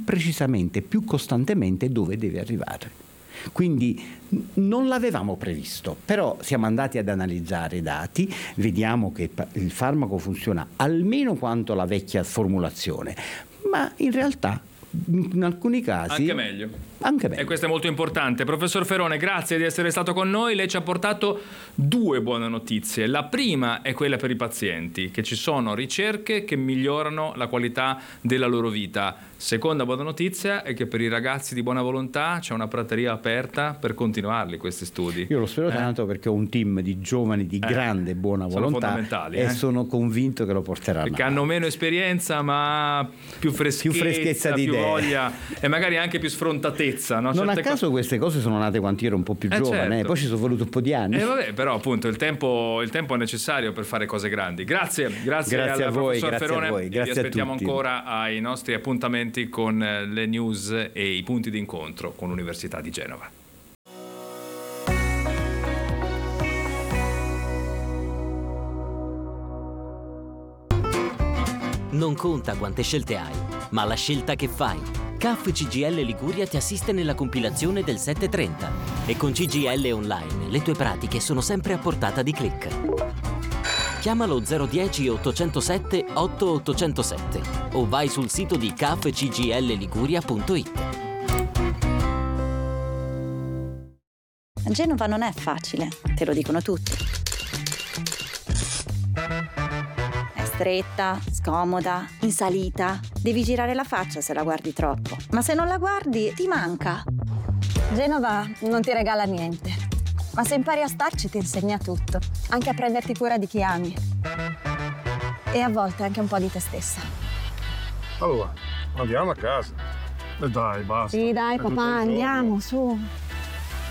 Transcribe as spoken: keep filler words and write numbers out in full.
precisamente, più costantemente dove deve arrivare. Quindi non l'avevamo previsto, però siamo andati ad analizzare i dati, vediamo che il farmaco funziona almeno quanto la vecchia formulazione, ma in realtà in alcuni casi anche meglio. Anche meglio. E questo è molto importante. Professor Ferone, grazie di essere stato con noi. Lei ci ha portato due buone notizie. La prima è quella per i pazienti, che ci sono ricerche che migliorano la qualità della loro vita. Seconda buona notizia è che per i ragazzi di buona volontà c'è una prateria aperta per continuarli questi studi. Io lo spero eh? tanto, perché ho un team di giovani di eh, grande buona sono volontà fondamentali, e eh? sono convinto che lo porteranno perché avanti. hanno meno esperienza ma più freschezza, più, freschezza di più idee. voglia e magari anche più sfrontatezza, no? Non Certe a caso co- queste cose sono nate quando io ero un po' più Eh, giovane, certo. eh, poi ci sono voluto un po' di anni. Eh vabbè, però appunto il tempo, il tempo è necessario per fare cose grandi. Grazie, grazie, Grazie al a voi, professor grazie Ferone. a voi, grazie Vi a aspettiamo tutti. ancora ai nostri appuntamenti con le news e i punti di incontro con l'Università di Genova. Non conta quante scelte hai, ma la scelta che fai. C A F C G I L Liguria ti assiste nella compilazione del settecentotrenta e con C G I L Online le tue pratiche sono sempre a portata di click. Chiamalo zero uno zero ottocentosette otto ottocentosette o vai sul sito di c a f c g l liguria punto i t. Genova non è facile, te lo dicono tutti. È stretta, scomoda, in salita. Devi girare la faccia se la guardi troppo. Ma se non la guardi, ti manca. Genova non ti regala niente, ma se impari a starci ti insegna tutto, anche a prenderti cura di chi ami. E a volte anche un po' di te stessa. Allora, andiamo a casa. E dai, basta. Sì, dai, È tutto papà, il giorno. andiamo, su.